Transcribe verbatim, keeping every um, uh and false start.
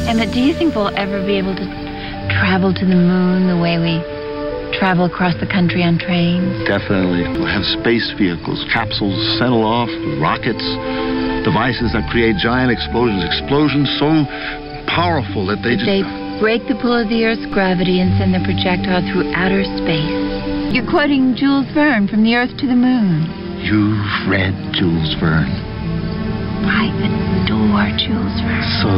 And do you think we'll ever be able to travel to the moon the way we travel across the country on trains? Definitely. We'll have space vehicles, capsules sent aloft, rockets, devices that create giant explosions, explosions so powerful that they just... They break the pull of the Earth's gravity and send the projectile through outer space. You're quoting Jules Verne from The Earth to the Moon. You've read Jules Verne. I adore Jules Verne. So